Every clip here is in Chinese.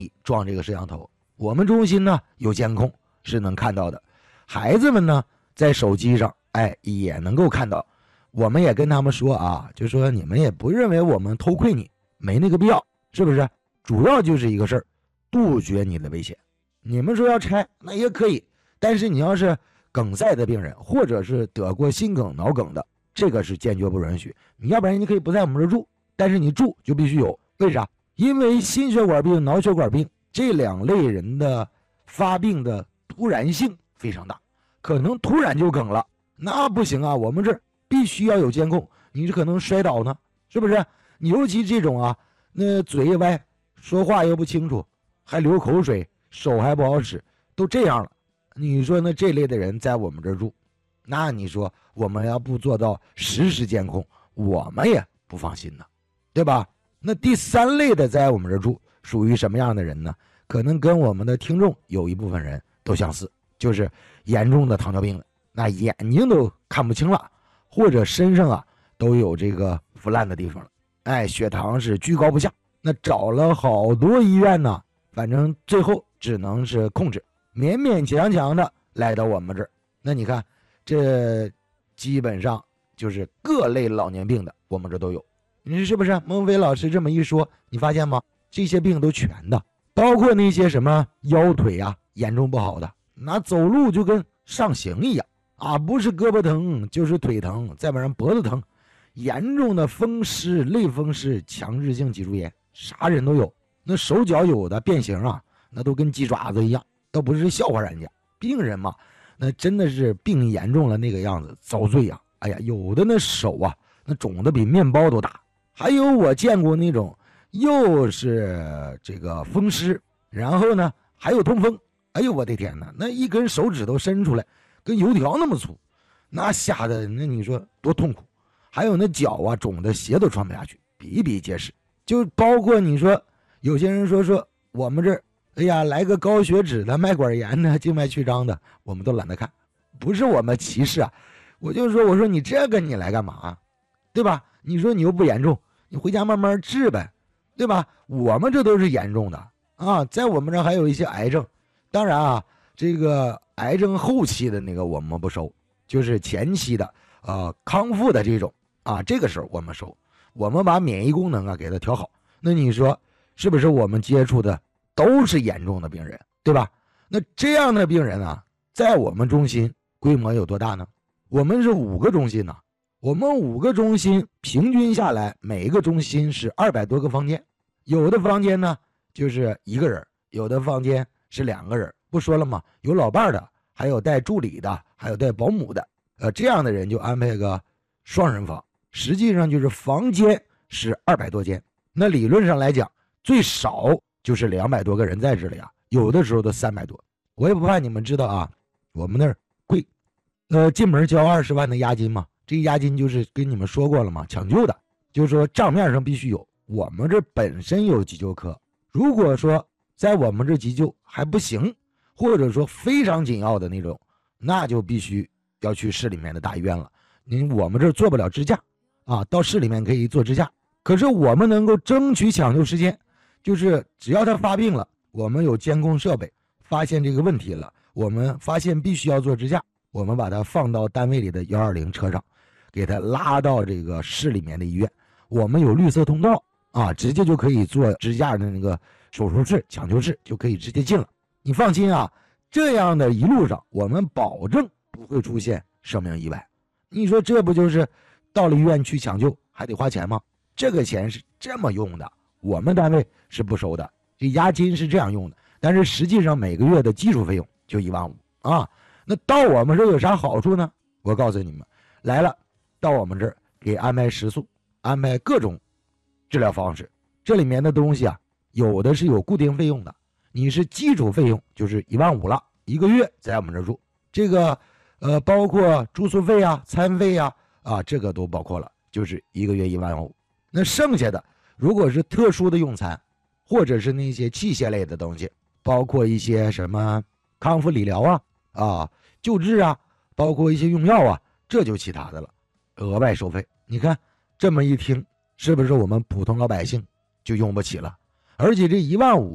装这个摄像头。我们中心呢有监控是能看到的，孩子们呢在手机上也能够看到。我们也跟他们说啊，就说你们也不认为我们偷窥你，没那个必要，是不是？主要就是一个事儿，杜绝你的危险。你们说要拆那也可以，但是你要是梗塞的病人，或者是得过心梗、脑梗的，这个是坚决不允许。你要不然你可以不在我们这住，但是你住就必须有。为啥？因为心血管病、脑血管病这两类人的发病的突然性非常大，可能突然就梗了，那不行啊，我们这必须要有监控。你这可能摔倒呢，是不是？你尤其这种啊，那嘴也歪，说话又不清楚，还流口水，手还不好使，都这样了。你说那这类的人在我们这住，那你说我们要不做到实时监控，我们也不放心呢，对吧？那第三类的在我们这住属于什么样的人呢？可能跟我们的听众有一部分人都相似，就是严重的糖尿病了，那眼睛都看不清了，或者身上啊都有这个腐烂的地方了，血糖是居高不下。那找了好多医院呢，反正最后只能是控制，勉勉强强的来到我们这儿。那你看，这基本上就是各类老年病的，我们这都有。你是不是？孟非老师这么一说，你发现吗？这些病都全的，包括那些什么腰腿啊严重不好的，那走路就跟上刑一样啊，不是胳膊疼就是腿疼，再不然脖子疼，严重的风湿、类风湿、强直性脊柱炎，啥人都有。那手脚有的变形啊，那都跟鸡爪子一样，都不是笑话人家。病人嘛，那真的是病严重了那个样子，遭罪啊！哎呀，有的那手啊，那肿的比面包都大。还有我见过那种又是这个风湿，然后呢还有痛风，哎呦我的天哪，那一根手指头伸出来跟油条那么粗，那吓得那你说多痛苦。还有那脚啊肿的鞋都穿不下去，比比皆是。就包括你说有些人说我们这儿哎呀来个高血脂的、脉管炎的、静脉曲张的，我们都懒得看。不是我们歧视啊，我就说我说你这个你来干嘛，对吧？你说你又不严重，你回家慢慢治呗，对吧？我们这都是严重的啊，在我们这还有一些癌症，当然啊，这个癌症后期的那个我们不收，就是前期的康复的这种啊，这个时候我们收，我们把免疫功能啊给它调好。那你说是不是我们接触的都是严重的病人，对吧？那这样的病人啊，在我们中心规模有多大呢？我们是5个中心呢。我们5个中心平均下来，每一个中心是200多个房间，有的房间呢就是1个人，有的房间是2个人，不说了吗？有老伴的，还有带助理的，还有带保姆的，这样的人就安排个双人房，实际上就是房间是200多间。那理论上来讲，最少就是200多个人在这里啊，有的时候都300多。我也不怕你们知道啊，我们那儿贵，进门交20万的押金嘛。这押金就是跟你们说过了嘛，抢救的，就是说账面上必须有。我们这本身有急救科，如果说在我们这急救还不行，或者说非常紧要的那种，那就必须要去市里面的大医院了。我们这做不了支架啊，到市里面可以做支架，可是我们能够争取抢救时间，就是只要他发病了，我们有监控设备，发现这个问题了，我们发现必须要做支架，我们把它放到单位里的120车上，给他拉到这个市里面的医院，我们有绿色通道啊，直接就可以做支架的那个手术室、抢救室就可以直接进了。你放心啊，这样的一路上我们保证不会出现生命意外。你说这不就是到了医院去抢救还得花钱吗？这个钱是这么用的，我们单位是不收的，这押金是这样用的，但是实际上每个月的基础费用就15000啊。那到我们这有啥好处呢？我告诉你们，来了到我们这儿给安排食宿，安排各种治疗方式，这里面的东西啊，有的是有固定费用的，你是基础费用就是15000了，一个月在我们这儿住，这个包括住宿费啊、餐费啊，这个都包括了，就是一个月15000。那剩下的如果是特殊的用餐，或者是那些器械类的东西，包括一些什么康复理疗救治啊，包括一些用药啊，这就其他的了，额外收费。你看这么一听，是不是我们普通老百姓就用不起了？而且这15000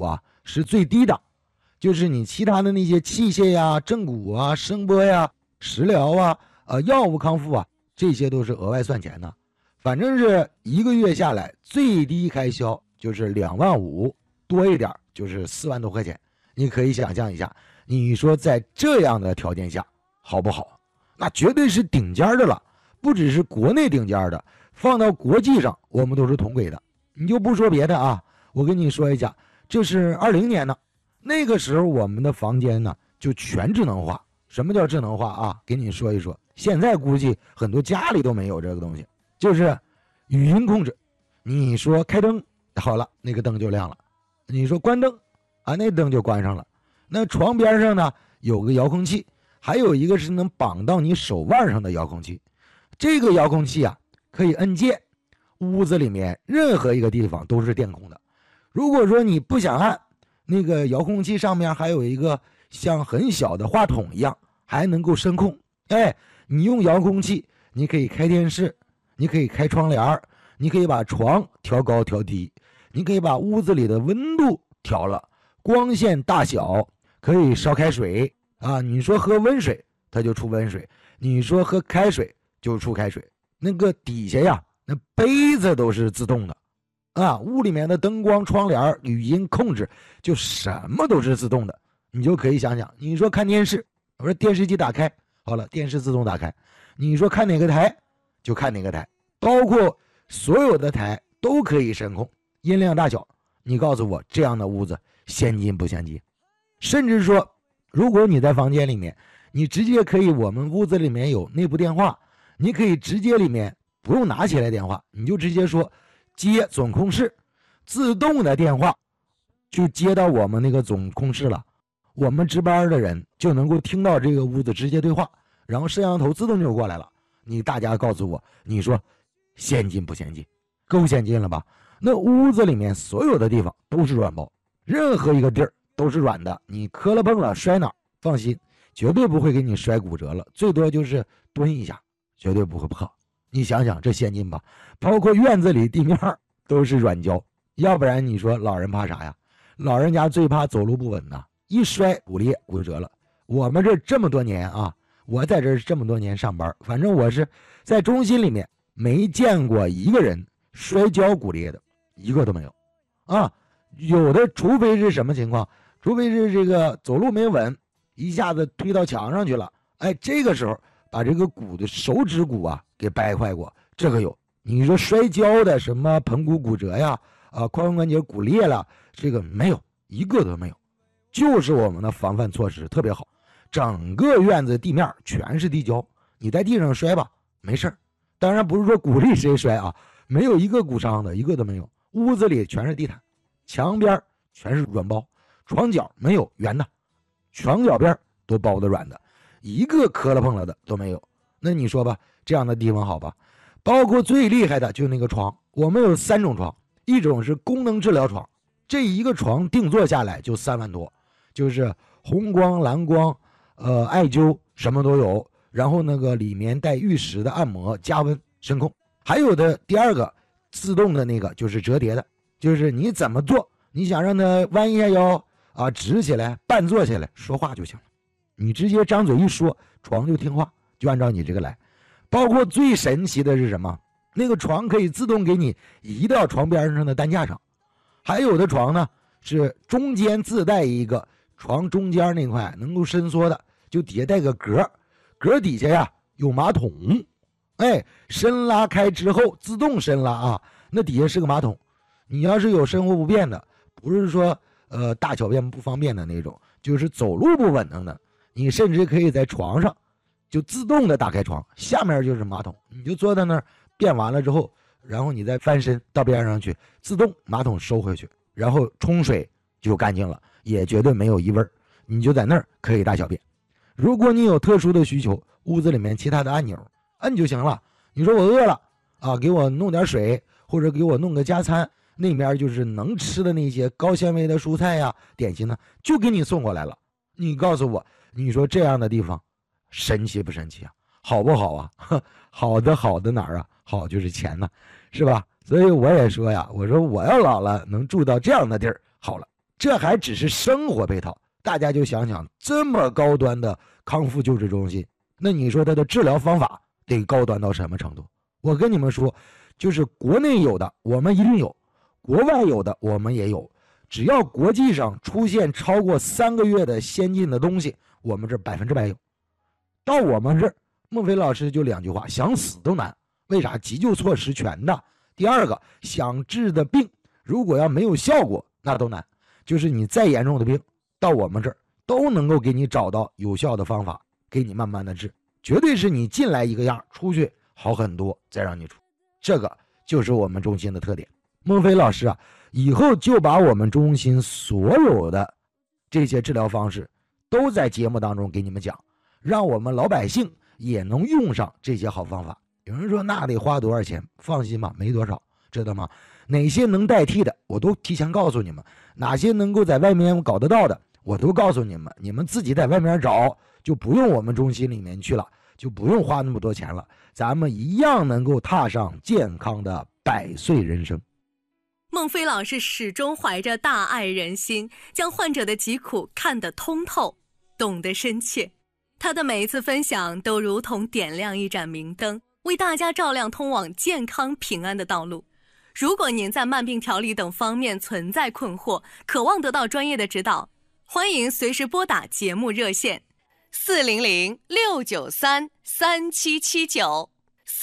是最低的，就是你其他的那些器械呀、正骨啊、声波呀、食疗啊、药物康复啊，这些都是额外算钱的。反正是一个月下来最低开销就是25000，多一点就是4万多块钱。你可以想象一下，你说在这样的条件下好不好？那绝对是顶尖的了，不只是国内顶尖的，放到国际上我们都是同轨的。你就不说别的啊，我跟你说一下，这是20年呢，那个时候我们的房间呢就全智能化。什么叫智能化啊？给你说一说，现在估计很多家里都没有这个东西，就是语音控制。你说开灯，好了，那个灯就亮了；你说关灯啊，那灯就关上了。那床边上呢有个遥控器，还有一个是能绑到你手腕上的遥控器。这个遥控器啊可以按键，屋子里面任何一个地方都是电控的。如果说你不想按，那个遥控器上面还有一个像很小的话筒一样，还能够声控。你用遥控器，你可以开电视，你可以开窗帘，你可以把床调高调低，你可以把屋子里的温度调了，光线大小，可以烧开水啊。你说喝温水，它就出温水；你说喝开水，就出开水。那个底下呀，那杯子都是自动的啊。屋里面的灯光、窗帘、语音控制，就什么都是自动的。你就可以想想，你说看电视，我说电视机打开，好了，电视自动打开。你说看哪个台，就看哪个台，包括所有的台都可以声控，音量大小。你告诉我，这样的屋子先进不先进？甚至说，如果你在房间里面，你直接可以，我们屋子里面有内部电话，你可以直接里面不用拿起来电话，你就直接说接总控室，自动的电话就接到我们那个总控室了。我们值班的人就能够听到这个屋子直接对话，然后摄像头自动就过来了。你大家告诉我，你说先进不先进？够先进了吧？那屋子里面所有的地方都是软包，任何一个地儿都是软的，你磕了碰了摔哪儿，放心，绝对不会给你摔骨折了，最多就是蹲一下，绝对不会破。你想想这先进吧？包括院子里地面都是软胶，要不然你说老人怕啥呀？老人家最怕走路不稳呐，一摔骨裂骨折了。我们这么多年啊，我在这这么多年上班，反正我是在中心里面没见过一个人摔跤骨裂的，一个都没有啊。有的除非是什么情况，除非是这个走路没稳，一下子推到墙上去了，这个时候把这个骨的手指骨啊给掰坏过，这个有。你说摔跤的什么盆骨骨折呀，髋关节骨裂了，这个没有，一个都没有。就是我们的防范措施特别好，整个院子地面全是地胶，你在地上摔吧没事儿，当然不是说鼓励谁摔啊，没有一个骨伤的，一个都没有。屋子里全是地毯，墙边全是软包，床角没有圆的，床角边都包的软的，一个磕了碰了的都没有。那你说吧，这样的地方好吧？包括最厉害的就那个床，我们有3种床，一种是功能治疗床，这一个床定做下来就3万多，就是红光、蓝光、艾灸什么都有，然后那个里面带玉石的按摩、加温、声控。还有的第二个自动的那个就是折叠的，就是你怎么做，你想让它弯一下腰啊，直起来、半坐起来说话就行了，你直接张嘴一说，床就听话，就按照你这个来。包括最神奇的是什么？那个床可以自动给你移到床边上的担架上，还有的床呢是中间自带一个床中间那块能够伸缩的，就底下带个格，格底下呀有马桶，伸拉开之后自动伸拉啊，那底下是个马桶。你要是有生活不便的，不是说大小便不方便的那种，就是走路不稳当的，你甚至可以在床上就自动的打开床，下面就是马桶，你就坐在那儿便完了之后，然后你再翻身到边上去，自动马桶收回去，然后冲水就干净了，也绝对没有异味，你就在那儿可以大小便。如果你有特殊的需求，屋子里面其他的按钮摁就行了。你说我饿了啊，给我弄点水，或者给我弄个加餐，那边就是能吃的那些高纤维的蔬菜呀、点心呢，就给你送过来了。你告诉我，你说这样的地方神奇不神奇啊？好不好啊？好的哪儿啊？好就是钱呢，是吧？所以我也说呀，我说我要老了能住到这样的地儿好了。 这还只是生活配套，大家就想想，这么高端的康复救治中心，那你说它的治疗方法得高端到什么程度？我跟你们说，就是国内有的我们一定有，国外有的我们也有，只要国际上出现超过3个月的先进的东西，我们这100%有。到我们这儿，孟非老师就2句话：想死都难。为啥？急救措施全的。第二个，想治的病，如果要没有效果，那都难。就是你再严重的病，到我们这儿都能够给你找到有效的方法，给你慢慢的治，绝对是你进来一个样，出去好很多，再让你出。这个就是我们中心的特点。孟非老师啊，以后就把我们中心所有的这些治疗方式都在节目当中给你们讲，让我们老百姓也能用上这些好方法。有人说那得花多少钱？放心吧，没多少，知道吗？哪些能代替的我都提前告诉你们，哪些能够在外面搞得到的我都告诉你们，你们自己在外面找，就不用我们中心里面去了，就不用花那么多钱了，咱们一样能够踏上健康的100岁人生。 孟非老师始终怀着大爱人心，将患者的疾苦看得通透，懂得深切。他的每一次分享都如同点亮一盏明灯，为大家照亮通往健康平安的道路。如果您在慢病调理等方面存在困惑，渴望得到专业的指导，欢迎随时拨打节目热线400-693-3779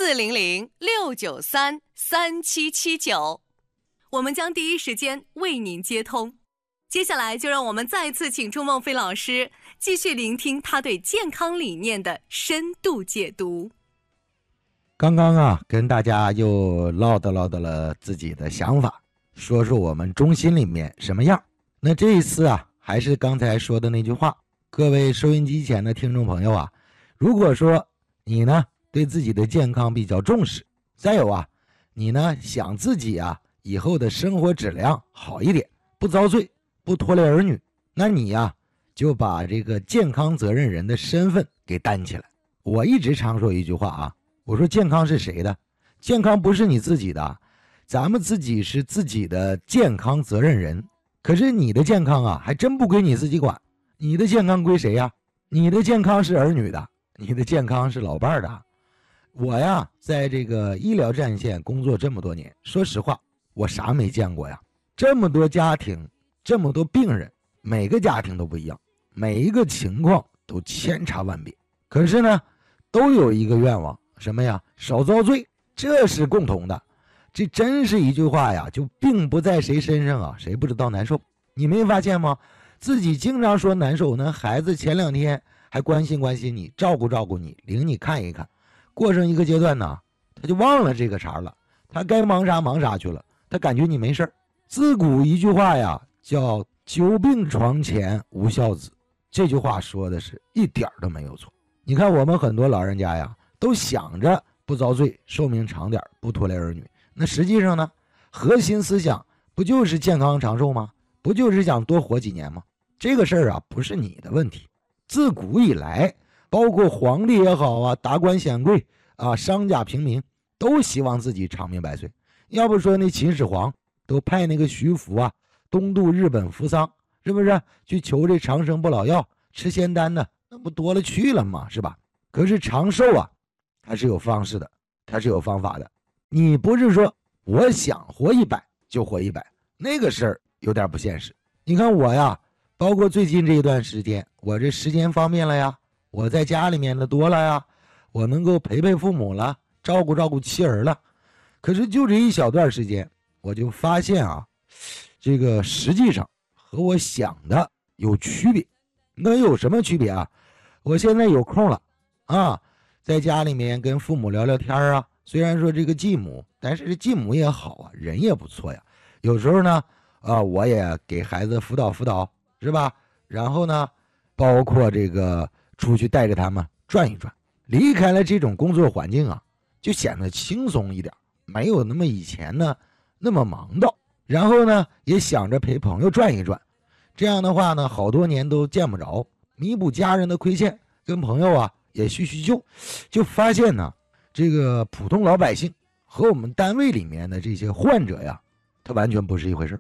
400-693-3779，我们将第一时间为您接通。接下来就让我们再次请出孟非老师，继续聆听他对健康理念的深度解读。 刚刚啊，跟大家又唠叨了自己的想法，说说我们中心里面什么样。那这一次啊，还是刚才说的那句话，各位收音机前的听众朋友啊，如果说你呢对自己的健康比较重视，再有啊，你呢想自己啊以后的生活质量好一点，不遭罪，不拖累儿女，那你呀就把这个健康责任人的身份给担起来。我一直常说一句话啊，我说健康是谁的？健康不是你自己的，咱们自己是自己的健康责任人。可是你的健康啊，还真不归你自己管，你的健康归谁呀？你的健康是儿女的，你的健康是老伴儿的。我呀，在这个医疗战线工作这么多年，说实话，我啥没见过呀？这么多家庭，这么多病人，每个家庭都不一样，每一个情况都千差万别。可是呢，都有一个愿望，什么呀？少遭罪，这是共同的。这真是一句话呀，就病不在谁身上啊，谁不知道难受。你没发现吗？自己经常说难受呢，孩子前2天还关心你，照顾你，领你看一看。过上一个阶段呢，他就忘了这个茬了，他该忙啥去了，他感觉你没事。自古一句话呀，叫久病床前无孝子，这句话说的是一点都没有错。你看我们很多老人家呀，都想着不遭罪，寿命长点，不拖累儿女。那实际上呢，核心思想不就是健康长寿吗？不就是想多活几年吗？这个事儿啊，不是你的问题。自古以来，包括皇帝也好啊，达官显贵啊，商家平民，都希望自己长命百岁。要不说那秦始皇都派那个徐福啊，东渡日本扶桑，是不是去求这长生不老药，吃仙丹呢？那不多了去了嘛，是吧？可是长寿啊，它是有方式的，它是有方法的。你不是说我想活100就活100，那个事儿有点不现实。你看我呀，包括最近这一段时间，我这时间方便了呀，我在家里面的多了呀，我能够陪父母了，照顾妻儿了。可是就这一小段时间，我就发现啊，这个实际上和我想的有区别。那有什么区别啊？我现在有空了啊，在家里面跟父母聊聊天啊。虽然说这个继母，但是这继母也好啊，人也不错呀。有时候呢，我也给孩子辅导，是吧？然后呢，包括这个出去带着他们转一转，离开了这种工作环境啊，就显得轻松一点，没有那么以前呢那么忙叨。然后呢，也想着陪朋友转一转，这样的话呢，好多年都见不着，弥补家人的亏欠，跟朋友啊也叙旧，就发现呢，这个普通老百姓和我们单位里面的这些患者呀，他完全不是一回事。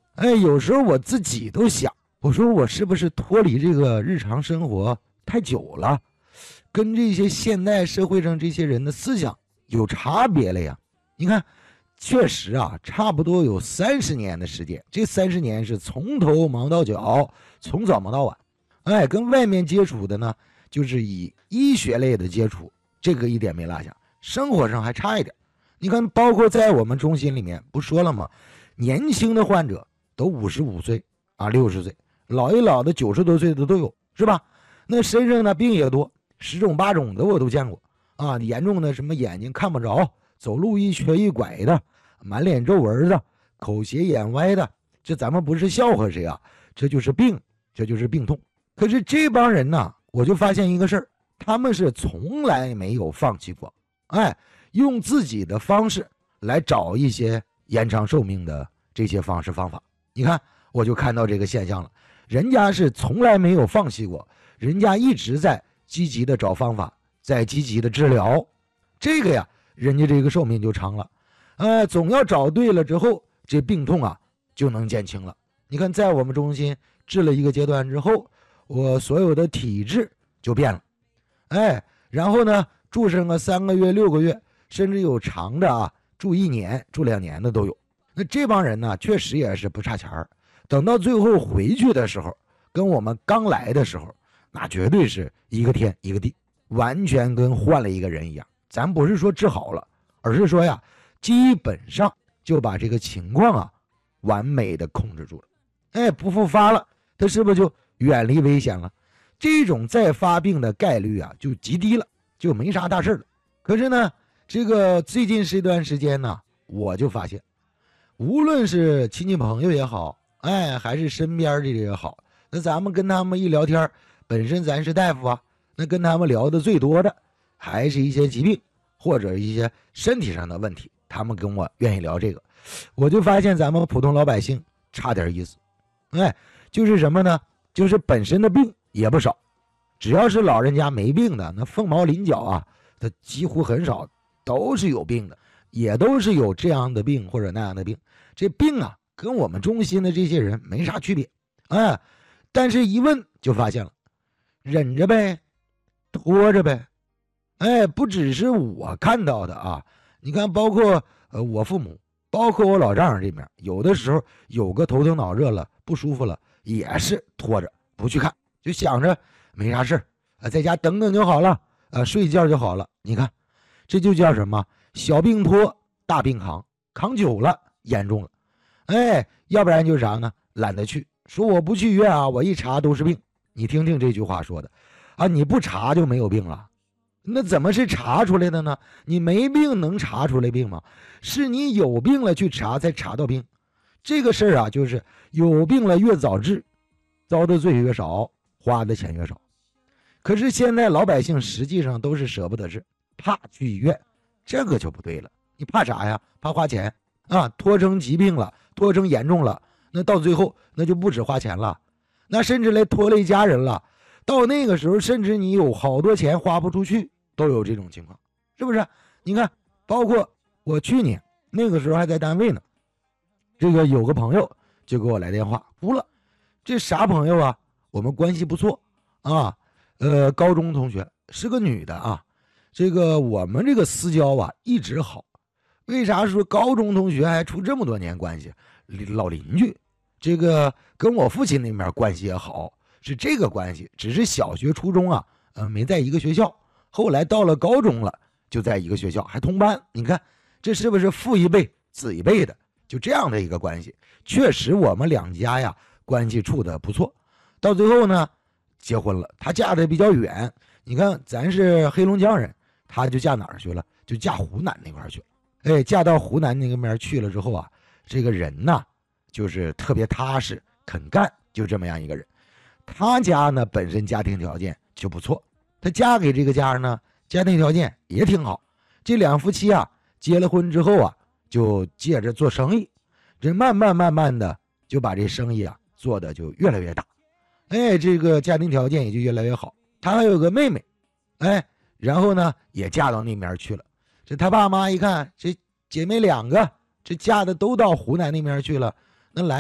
有时候我自己都想，我说我是不是脱离这个日常生活太久了，跟这些现代社会上这些人的思想有差别了呀？你看，确实啊，差不多有30年的时间，这30年是从头忙到脚，从早忙到晚。跟外面接触的呢，就是以医学类的接触，这个一点没落下，生活上还差一点。你看，包括在我们中心里面，不说了吗？年轻的患者都55岁啊，60岁，老一老的90多岁的都有，是吧？那身上呢病也多，10种8种的我都见过啊。严重的什么眼睛看不着，走路一瘸一拐的，满脸皱纹的，口斜眼歪的，这咱们不是笑话谁啊，这就是病，这就是病痛。可是这帮人呢，我就发现一个事儿，他们是从来没有放弃过，用自己的方式来找一些延长寿命的这些方式方法。你看，我就看到这个现象了，人家是从来没有放弃过，人家一直在积极的找方法，在积极的治疗，这个呀，人家这个寿命就长了。总要找对了之后，这病痛啊就能减轻了。你看，在我们中心治了一个阶段之后，我所有的体质就变了，然后呢，住上个3个月、6个月，甚至有长的啊，住1年、住2年的都有。那这帮人呢，确实也是不差钱儿。等到最后回去的时候，跟我们刚来的时候，那绝对是一个天一个地，完全跟换了一个人一样。咱不是说治好了，而是说呀，基本上就把这个情况啊，完美的控制住了。不复发了，他是不是就远离危险了？这种再发病的概率啊，就极低了，就没啥大事了。可是呢，这个最近这段时间呢，我就发现，无论是亲戚朋友也好，还是身边的也好，那咱们跟他们一聊天，本身咱是大夫啊，那跟他们聊的最多的还是一些疾病或者一些身体上的问题，他们跟我愿意聊这个。我就发现咱们普通老百姓差点意思，就是什么呢？就是本身的病也不少，只要是老人家没病的，那凤毛麟角啊，他几乎很少都是有病的，也都是有这样的病或者那样的病。这病啊，跟我们中心的这些人没啥区别，但是一问就发现了，忍着呗，拖着呗。不只是我看到的啊，你看，包括我父母，包括我老丈人这边，有的时候有个头疼脑热了，不舒服了，也是拖着不去看，就想着没啥事在家等等就好了，睡觉就好了。你看，这就叫什么？小病拖，大病扛，扛久了严重了。要不然就是啥呢？懒得去，说我不去医院啊，我一查都是病。你听听这句话说的啊，你不查就没有病了。那怎么是查出来的呢？你没病能查出来病吗？是你有病了去查才查到病。这个事儿啊，就是有病了越早治，遭的罪越少，花的钱越少。可是现在老百姓实际上都是舍不得治，怕去医院，这个就不对了。你怕啥呀？怕花钱啊，拖成疾病了，拖成严重了，那到最后那就不止花钱了，那甚至来拖累家人了。到那个时候，甚至你有好多钱花不出去，都有这种情况，是不是？你看，包括我去年那个时候还在单位呢，这个有个朋友就给我来电话，哭了。这啥朋友啊？我们关系不错啊，高中同学，是个女的啊。这个我们这个私交啊一直好，为啥说高中同学还处这么多年关系？老邻居，这个跟我父亲那边关系也好。是这个关系，只是小学初中啊，没在一个学校，后来到了高中了，就在一个学校，还同班。你看，这是不是父一辈子一辈的，就这样的一个关系？确实，我们两家呀关系处得不错。到最后呢，结婚了，她嫁的比较远。你看，咱是黑龙江人，她就嫁哪儿去了？就嫁湖南那块去了。嫁到湖南那个面去了之后啊，这个人呢，就是特别踏实肯干，就这么样一个人。他家呢本身家庭条件就不错，他嫁给这个家呢，家庭条件也挺好。这两夫妻啊，结了婚之后啊，就接着做生意，这慢慢的就把这生意啊做的就越来越大，这个家庭条件也就越来越好。他还有个妹妹，然后呢也嫁到那边去了。这他爸妈一看，这姐妹2个，这嫁的都到湖南那边去了，那来吧，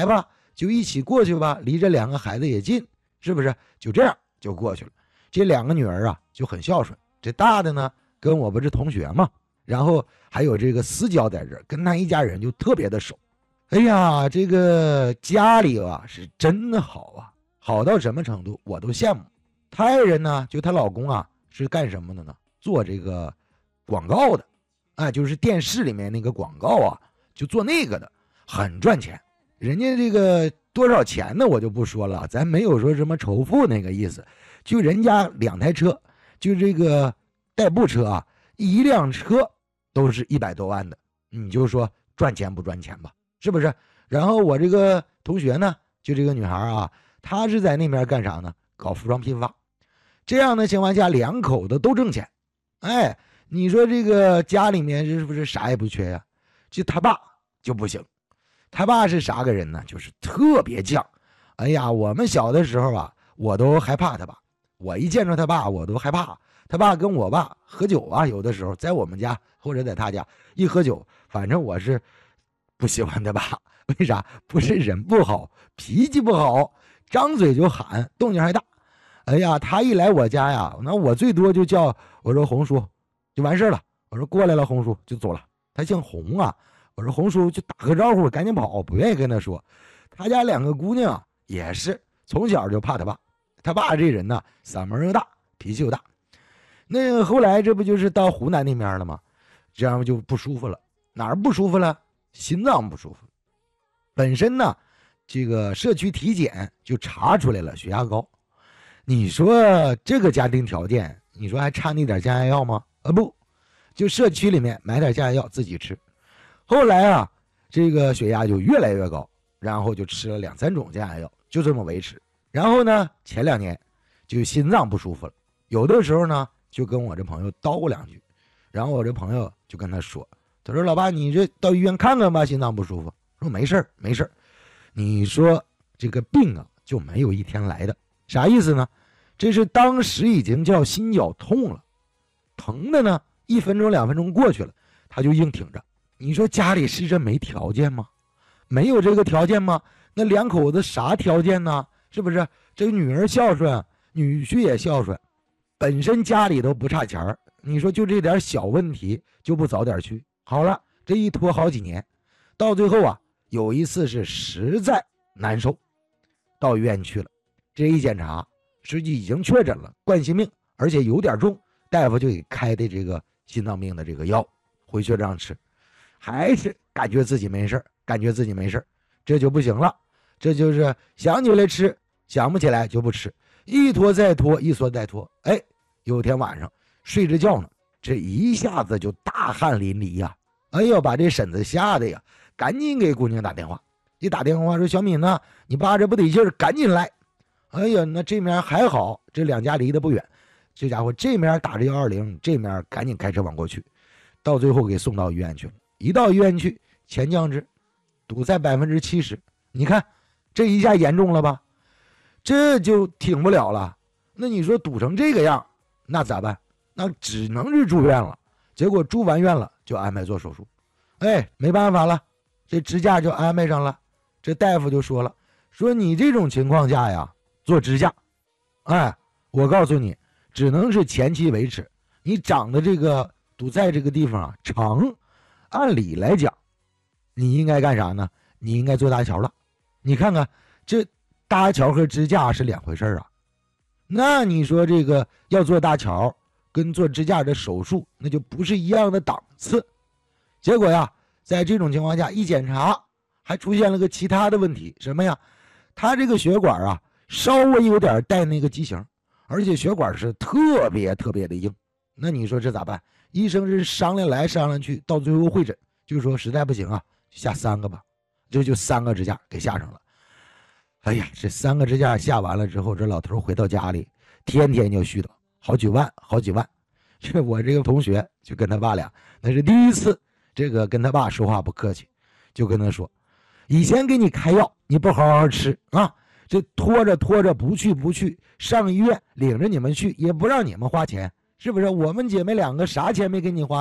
就一起过去吧，离这2个孩子也近，是不是？就这样就过去了。这2个女儿啊就很孝顺，这大的呢跟我不是同学嘛，然后还有这个私交在这儿，跟他一家人就特别的熟。哎呀，这个家里啊是真的好啊，好到什么程度我都羡慕。她爱人呢，就她老公啊是干什么的呢？做这个广告的，哎，就是电视里面那个广告啊，就做那个的，很赚钱。人家这个多少钱呢我就不说了，咱没有说什么仇富那个意思，就人家2台车，就这个代步车啊，一辆车都是100多万的，你就说赚钱不赚钱吧，是不是？然后我这个同学呢，就这个女孩啊，她是在那边干啥呢？搞服装批发。这样的情况下，2口子都挣钱。哎，你说这个家里面是不是啥也不缺呀？就他爸就不行，他爸是啥个人呢？就是特别犟。哎呀，我们小的时候啊，我都害怕他爸。我一见着他爸，我都害怕。他爸跟我爸喝酒啊，有的时候在我们家或者在他家一喝酒，反正我是不喜欢他爸。为啥？不是人不好，脾气不好，张嘴就喊，动静还大。哎呀，他一来我家呀，那我最多就叫我说红叔，就完事了。我说过来了，红叔就走了。他姓洪啊，我说红叔就打个招呼，赶紧跑，不愿意跟他说。他家2个姑娘也是从小就怕他爸，他爸这人呢，嗓门又大，脾气又大。那个后来这不就是到湖南那边了吗？这样就不舒服了，哪儿不舒服了？心脏不舒服。本身呢，这个社区体检就查出来了血压高。你说这个家庭条件，你说还差那点降压药吗？不，就社区里面买点降压药自己吃。后来啊，这个血压就越来越高，然后就吃了2、3种降压药，就这么维持。然后呢，前2年就心脏不舒服了，有的时候呢就跟我这朋友叨咕2句，然后我这朋友就跟他说，他说老爸，你这到医院看看吧，心脏不舒服。说没事儿没事儿。你说这个病啊就没有一天来的，啥意思呢？这是当时已经叫心绞痛了，疼的呢1分钟2分钟过去了，他就硬挺着。你说家里是这没条件吗？没有这个条件吗？那2口子啥条件呢？是不是？这个女儿孝顺，女婿也孝顺，本身家里都不差钱儿。你说就这点小问题就不早点去？好了，这一拖好几年，到最后啊，有一次是实在难受，到医院去了。这一检查，实际已经确诊了冠心病，而且有点重，大夫就给开的这个心脏病的这个药，回去让吃，还是感觉自己没事，这就不行了。这就是想起来吃，想不起来就不吃，一拖再拖，一拖再拖。哎，有天晚上睡着觉呢，这一下子就大汗淋漓呀！哎呦，把这婶子吓得呀，赶紧给姑娘打电话。一打电话说：“小敏呢，你爸这不得劲儿，赶紧来。”哎呀，那这面还好，这2家离得不远，这家伙这面打着120，这面赶紧开车往过去，到最后给送到医院去了。一到医院去，前降之，堵塞70%，你看这一下严重了吧？这就挺不了了。那你说堵成这个样，那咋办？那只能是住院了。结果住完院了，就安排做手术。哎，没办法了，这支架就安排上了。这大夫就说了，说你这种情况下呀，做支架，哎，我告诉你，只能是前期维持。你长的这个堵在这个地方啊长，按理来讲，你应该干啥呢？你应该做搭桥了。你看看，这搭桥和支架是2回事啊。那你说这个要做搭桥跟做支架的手术，那就不是一样的档次。结果呀，在这种情况下一检查，还出现了个其他的问题，什么呀？他这个血管啊，稍微有点带那个畸形，而且血管是特别的硬。那你说这咋办？医生是商量来商量去，到最后会诊，就说实在不行啊，下3个吧，就3个支架给下上了。哎呀，这3个支架下完了之后，这老头回到家里，天天就絮叨好几万。这我这个同学就跟他爸俩，那是第一次，这个跟他爸说话不客气，就跟他说，以前给你开药，你不好好吃啊，这拖着不去，上医院领着你们去，也不让你们花钱，是不是？我们姐妹2个啥钱没给你花呀？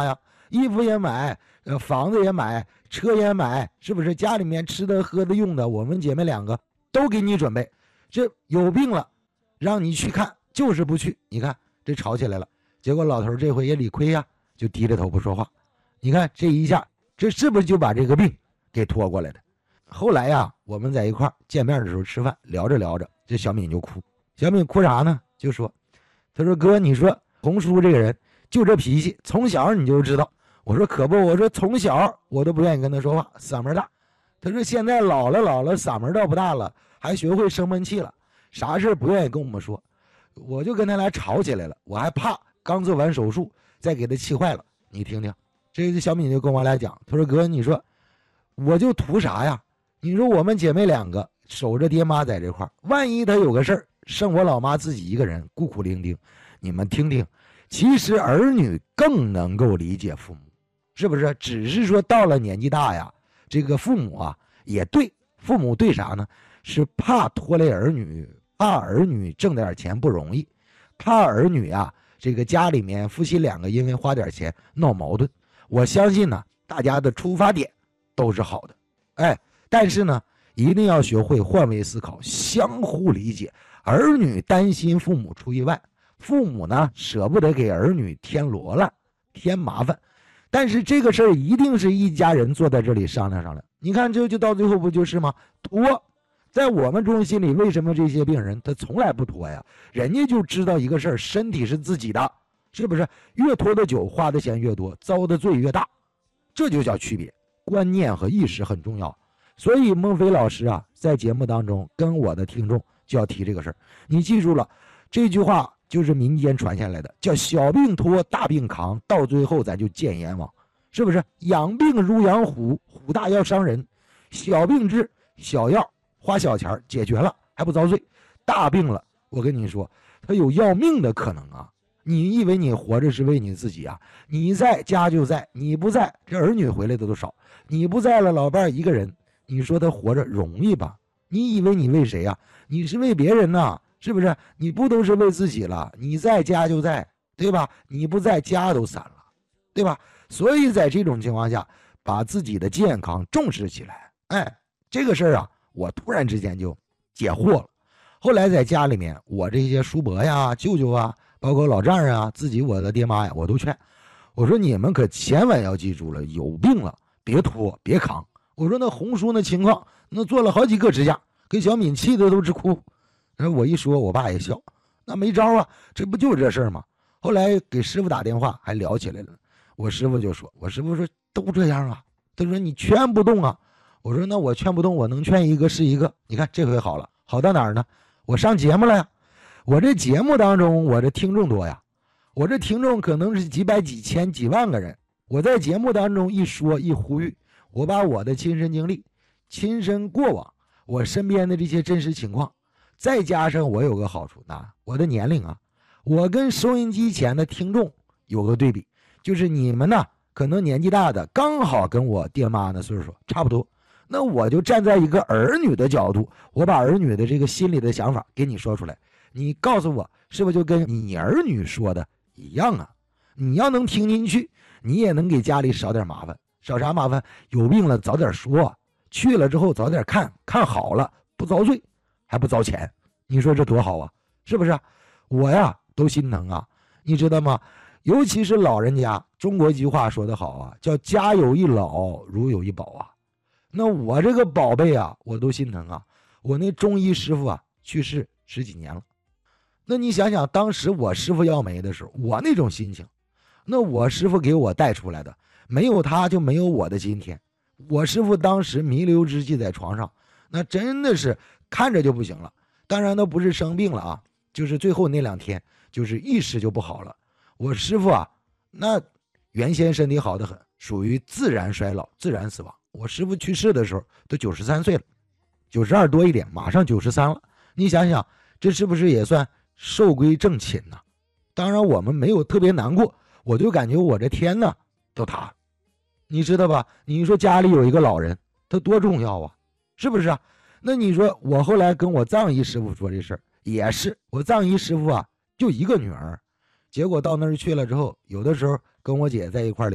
衣服也买，房子也买，车也买，是不是？家里面吃的喝的用的，我们姐妹两个都给你准备。这有病了，让你去看，就是不去。你看这吵起来了，结果老头这回也理亏呀，就低着头不说话。你看这一下，这是不是就把这个病给拖过来的？后来呀，我们在一块见面的时候吃饭，聊着聊着，这小敏就哭。小敏哭啥呢？就说，他说哥，你说红叔这个人就这脾气，从小你就知道。我说可不，我说从小我都不愿意跟他说话，嗓门大。他说现在老了，嗓门倒不大了，还学会生闷气了，啥事不愿意跟我们说。我就跟他俩吵起来了，我还怕刚做完手术再给他气坏了。你听听，这小敏就跟我俩讲，他说哥，你说我就图啥呀？你说我们姐妹两个守着爹妈在这块，万一他有个事儿，剩我老妈自己一个人孤苦伶仃。你们听听，其实儿女更能够理解父母，是不是？只是说到了年纪大呀，这个父母啊也对，父母对啥呢？是怕拖累儿女，怕儿女挣点钱不容易，怕儿女啊这个家里面夫妻两个因为花点钱闹矛盾。我相信呢，大家的出发点都是好的，但是呢，一定要学会换位思考，相互理解。儿女担心父母出意外，父母呢舍不得给儿女添罗乱、添麻烦，但是这个事儿一定是一家人坐在这里商量商量。你看，就到最后不就是吗？拖，在我们中心里，为什么这些病人他从来不拖呀？人家就知道一个事儿，身体是自己的，是不是？越拖的久，花的钱越多，遭的罪越大，这就叫区别。观念和意识很重要。所以孟非老师啊，在节目当中跟我的听众就要提这个事儿。你记住了，这句话就是民间传下来的，叫小病拖，大病扛，到最后咱就见阎王，是不是？养病如养虎，虎大要伤人，小病治，小药花小钱解决了还不遭罪，大病了，我跟你说，他有要命的可能啊！你以为你活着是为你自己啊？你在家就在，你不在，这儿女回来的都少。你不在了，老伴一个人。你说他活着容易吧？你以为你为谁呀？你是为别人呐，是不是？你不都是为自己了？你在家就在，对吧？你不在家都散了，对吧？所以在这种情况下，把自己的健康重视起来。这个事儿啊，我突然之间就解惑了。后来在家里面，我这些叔伯呀、舅舅啊，包括老丈人啊，自己我的爹妈呀，我都劝我说，你们可千万要记住了，有病了别拖别扛。我说那红叔那情况，那做了好几个支架，给小敏气的都直哭。然后我一说，我爸也笑，那没招啊，这不就是这事儿吗？后来给师傅打电话还聊起来了，我师傅就说，我师傅说都这样啊，他说你劝不动啊。我说那我劝不动，我能劝一个是一个。你看这回好了，好到哪儿呢？我上节目了呀，我这节目当中我这听众多呀，我这听众可能是几百几千几万个人，我在节目当中一说一呼吁，我把我的亲身经历、亲身过往，我身边的这些真实情况，再加上我有个好处，那我的年龄啊，我跟收音机前的听众有个对比，就是你们呢可能年纪大的刚好跟我爹妈的岁数差不多，那我就站在一个儿女的角度，我把儿女的这个心里的想法给你说出来，你告诉我是不是就跟你儿女说的一样啊？你要能听进去，你也能给家里少点麻烦。少啥麻烦？有病了早点说，去了之后早点看，看好了不遭罪还不遭钱，你说这多好啊，是不是？我呀都心疼啊，你知道吗？尤其是老人家，中国一句话说得好啊，叫家有一老如有一宝啊。那我这个宝贝啊，我都心疼啊。我那中医师傅啊去世10几年了，那你想想当时我师傅要没的时候，我那种心情，那我师傅给我带出来的，没有他就没有我的今天。我师傅当时弥留之际在床上，那真的是看着就不行了。当然那不是生病了啊，就是最后那2天就是意识就不好了。我师傅啊，那原先身体好得很，属于自然衰老、自然死亡。我师傅去世的时候都93岁了，92多一点，马上93了。你想想，这是不是也算寿归正寝呢？当然我们没有特别难过，我就感觉我这天呢都塌了，你知道吧？你说家里有一个老人，他多重要啊，是不是啊？那你说我后来跟我藏医师傅说这事儿，也是我藏医师傅啊，就一个女儿，结果到那儿去了之后，有的时候跟我姐在一块聊，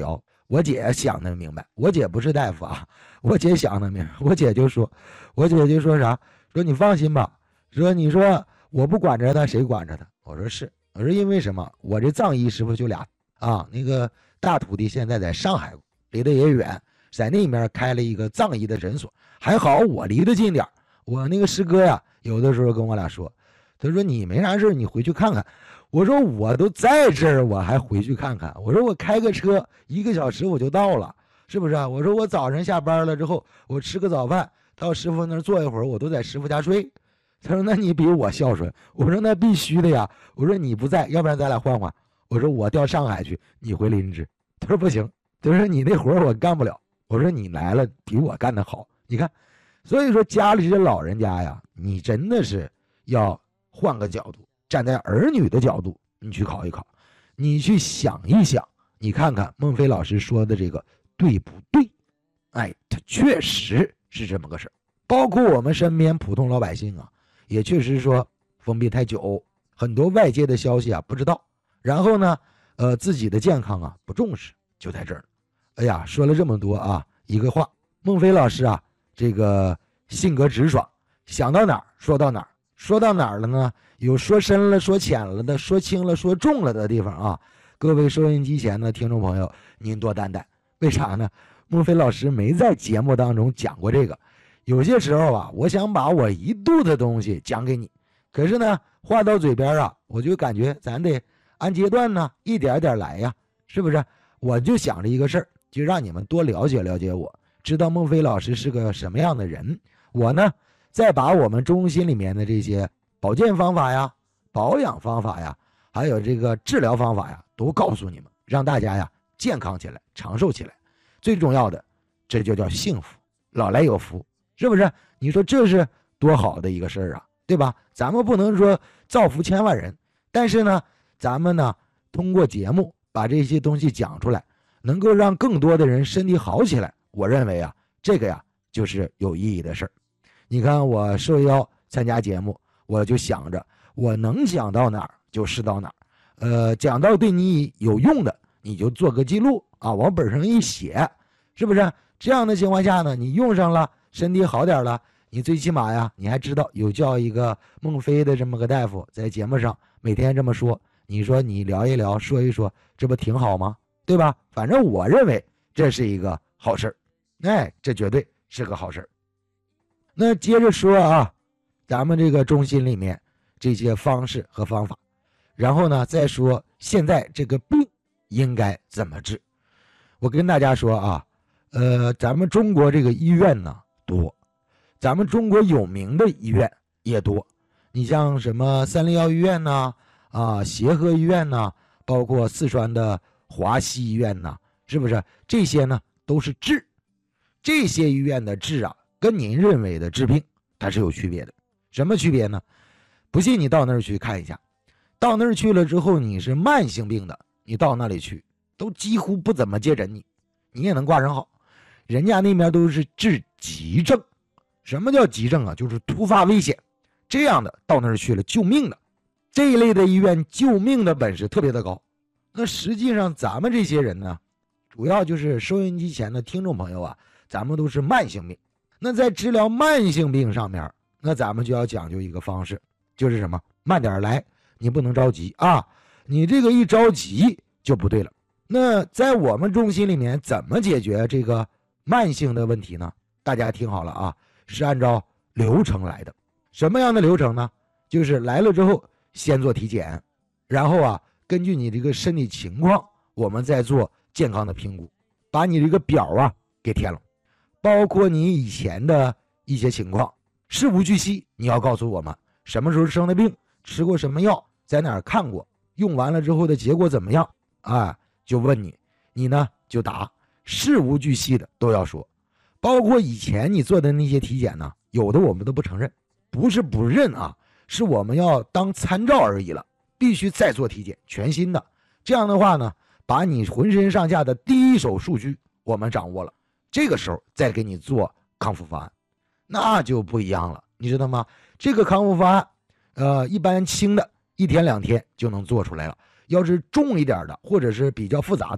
我姐想的明白，我姐不是大夫啊，我姐想的明白，我姐就说啥，说你放心吧，说你说我不管着他，谁管着他？我说是，我说因为什么？我这藏医师傅就俩啊，那个大徒弟现在在上海，离得也远，在那边开了一个藏医的诊所，还好我离得近点，我那个师哥呀，有的时候跟我俩说，他说你没啥事，你回去看看。我说我都在这儿，我还回去看看。我说我开个车1个小时我就到了，是不是啊？我说我早上下班了之后，我吃个早饭，到师傅那儿坐一会儿，我都在师傅家睡。他说那你比我孝顺。我说那必须的呀。我说你不在，要不然咱俩换换。我说我调上海去，你回林芝。他说不行，他说你那活我干不了。我说你来了比我干得好。你看，所以说家里这老人家呀，你真的是要换个角度，站在儿女的角度，你去考一考，你去想一想，你看看孟非老师说的这个对不对？哎，他确实是这么个事儿。包括我们身边普通老百姓啊，也确实说封闭太久，很多外界的消息啊不知道，然后呢，自己的健康啊不重视，就在这儿。哎呀，说了这么多啊，一个话，孟非老师啊，这个性格直爽，想到哪儿说到哪儿，说到哪儿了呢？有说深了说浅了的，说轻了说重了的地方啊。各位收音机前的听众朋友，您多担待。为啥呢？孟非老师没在节目当中讲过这个。有些时候啊，我想把我一肚子东西讲给你，可是呢，话到嘴边啊，我就感觉咱得按阶段呢，一点点来呀，是不是？我就想着一个事儿，就让你们多了解了解我，知道孟非老师是个什么样的人。我呢，再把我们中心里面的这些保健方法呀、保养方法呀，还有这个治疗方法呀，都告诉你们，让大家呀健康起来、长寿起来。最重要的，这就叫幸福，老来有福，是不是？你说这是多好的一个事儿啊，对吧？咱们不能说造福千万人，但是呢，咱们呢通过节目把这些东西讲出来，能够让更多的人身体好起来。我认为啊，这个呀就是有意义的事儿。你看我受邀参加节目，我就想着我能讲到哪儿就是到哪儿，讲到对你有用的，你就做个记录啊，往本上一写，是不是？这样的情况下呢，你用上了，身体好点了，你最起码呀，你还知道有叫一个孟非的这么个大夫在节目上每天这么说，你说你聊一聊，说一说，这不挺好吗？对吧？反正我认为这是一个好事儿，哎，这绝对是个好事儿。那接着说啊，咱们这个中心里面这些方式和方法，然后呢再说现在这个病应该怎么治。我跟大家说啊，咱们中国这个医院呢多，咱们中国有名的医院也多。你像什么301医院呐，协和医院呐，包括四川的华西医院呐，是不是？这些呢都是治。这些医院的治啊，跟您认为的治病它是有区别的。什么区别呢？不信你到那儿去看一下，到那儿去了之后，你是慢性病的，你到那里去都几乎不怎么接诊你也能挂上号。人家那边都是治急症。什么叫急症啊？就是突发危险，这样的到那儿去了救命的。这一类的医院救命的本事特别的高。那实际上咱们这些人呢，主要就是收音机前的听众朋友啊，咱们都是慢性病。那在治疗慢性病上面，那咱们就要讲究一个方式，就是什么？慢点来，你不能着急啊，你这个一着急就不对了。那在我们中心里面怎么解决这个慢性的问题呢？大家听好了啊，是按照流程来的。什么样的流程呢？就是来了之后先做体检，然后啊根据你这个身体情况，我们再做健康的评估，把你这个表啊给填了，包括你以前的一些情况，事无巨细，你要告诉我们什么时候生的病，吃过什么药，在哪儿看过，用完了之后的结果怎么样啊？就问你，你呢就答，事无巨细的都要说。包括以前你做的那些体检呢，有的我们都不承认，不是不认啊，是我们要当参照而已了，必须再做体检，全新的。这样的话呢，把你浑身上下的第一手数据我们掌握了，这个时候再给你做康复方案，那就不一样了，你知道吗？这个康复方案，一般轻的1天2天就能做出来了，要是重一点的或者是比较复杂的，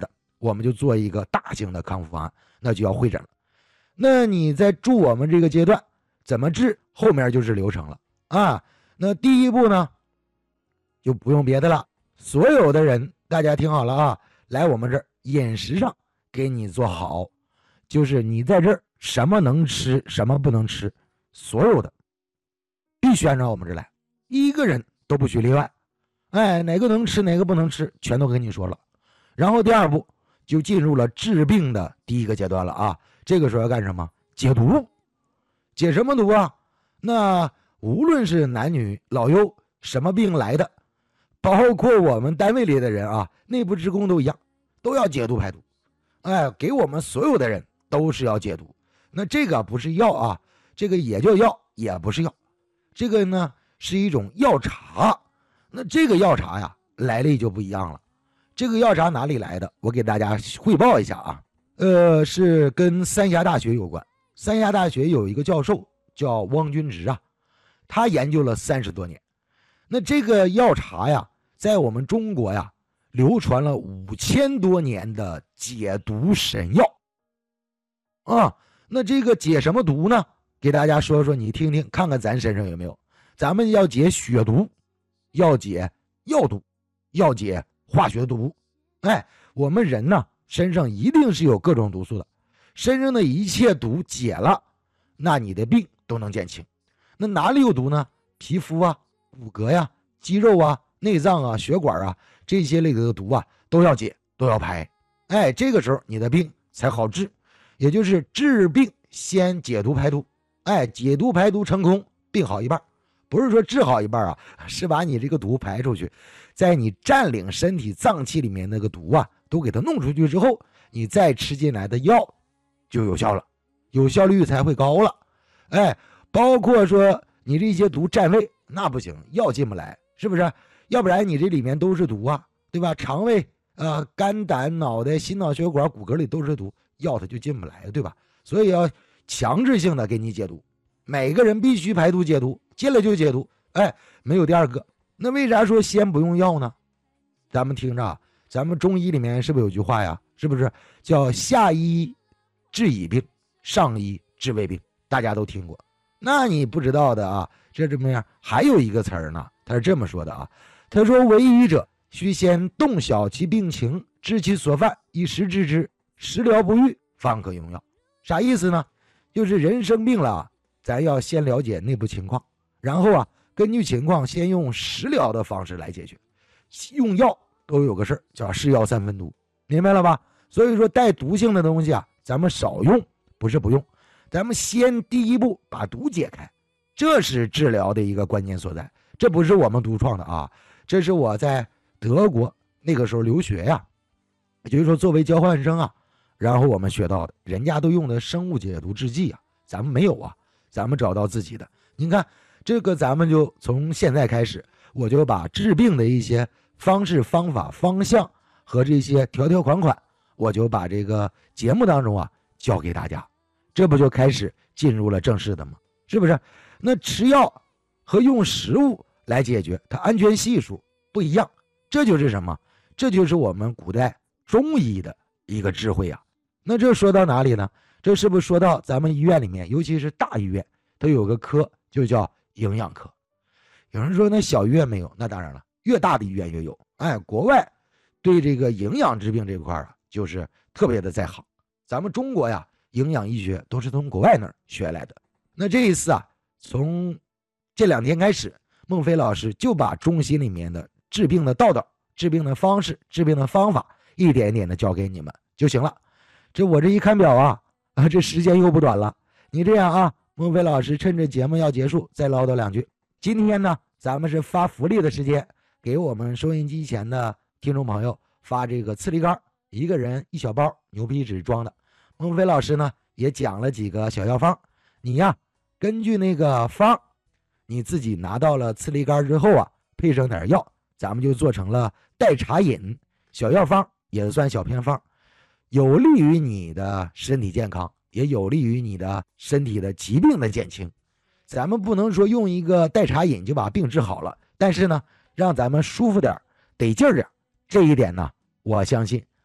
我们就做一个大型的康复方案，那就要会诊了。那你在住我们这个阶段怎么治，后面就是流程了啊。那第一步呢，就不用别的了，所有的人大家听好了啊，来我们这儿饮食上给你做好，就是你在这儿什么能吃什么不能吃，所有的必须按照我们这儿来，一个人都不许例外。哪个能吃哪个不能吃全都跟你说了。然后第二步就进入了治病的第一个阶段了啊。这个时候要干什么？解毒。解什么毒啊？那无论是男女老幼什么病来的，包括我们单位里的人啊，内部职工都一样，都要解毒排毒。给我们所有的人都是要解毒。那这个不是药啊，这个也叫药，也不是药，这个呢是一种药茶。那这个药茶呀来历就不一样了。这个药茶哪里来的？我给大家汇报一下啊。是跟三峡大学有关。三峡大学有一个教授叫汪君直啊，他研究了30多年。那这个药茶呀，在我们中国呀，流传了5000多年的解毒神药啊。那这个解什么毒呢？给大家说说，你听听，看看咱身上有没有。咱们要解血毒，要解药毒，要解化学毒。我们人呢，身上一定是有各种毒素的，身上的一切毒解了，那你的病都能减轻。那哪里有毒呢？皮肤啊、骨骼呀、肌肉啊、内脏啊、血管啊，这些类的毒啊都要解，都要排。这个时候你的病才好治，也就是治病先解毒排毒。解毒排毒成功，病好一半。不是说治好一半啊，是把你这个毒排出去，在你占领身体脏器里面那个毒啊都给它弄出去之后，你再吃进来的药就有效了，有效率才会高了。包括说你这些毒占位，那不行，药进不来，是不是？要不然你这里面都是毒啊，对吧？肠胃肝胆脑袋心脑血管骨骼里都是毒，药它就进不来，对吧？所以要强制性的给你解毒，每个人必须排毒解毒，进来就解毒。没有第二个。那为啥说先不用药呢？咱们听着，咱们中医里面是不是有句话呀？是不是叫下医治已病，上医治未病？大家都听过。那你不知道的啊，这怎么样？还有一个词儿呢，他是这么说的啊，他说为医者须先洞晓其病情，知其所犯，以时治之，时疗不愈，方可用药。啥意思呢？就是人生病了，咱要先了解内部情况，然后根据情况先用食疗的方式来解决。用药都有个事儿叫是药三分毒，明白了吧？所以说带毒性的东西咱们少用，不是不用，咱们先第一步把毒解开，这是治疗的一个关键所在。这不是我们独创的啊，这是我在德国那个时候留学呀，也就是说作为交换生然后我们学到的，人家都用的生物解毒制剂咱们没有咱们找到自己的。您看这个，咱们就从现在开始，我就把治病的一些方式方法方向和这些条条款款，我就把这个节目当中教给大家。这不就开始进入了正式的吗？是不是？那吃药和用食物来解决，它安全系数不一样，这就是什么？这就是我们古代中医的一个智慧那这说到哪里呢？这是不是说到咱们医院里面，尤其是大医院，它有个科就叫营养科。有人说那小医院没有，那当然了，越大的医院越有。国外对这个营养治病这块就是特别的在行。咱们中国营养医学都是从国外那儿学来的。那这一次从这2天开始，孟非老师就把中西里面的治病的道道、治病的方式、治病的方法一点一点的教给你们就行了。我这一看表这时间又不短了。你这样孟非老师趁着节目要结束再唠叨2句。今天呢，咱们是发福利的时间，给我们收音机前的听众朋友发这个刺梨干，一个人1小包，牛皮纸装的。孟非老师呢也讲了几个小药方，你根据那个方，你自己拿到了刺梨干之后配上点药，咱们就做成了代茶饮小药方，也算小偏方，有利于你的身体健康，也有利于你的身体的疾病的减轻。咱们不能说用一个代茶饮就把病治好了，但是呢，让咱们舒服点，得劲儿点，这一点呢，我相信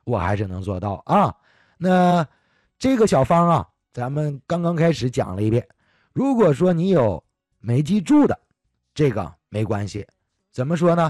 我还是能做到啊。那这个小方啊，咱们刚刚开始讲了一遍。如果说你有没记住的，这个没关系。怎么说呢？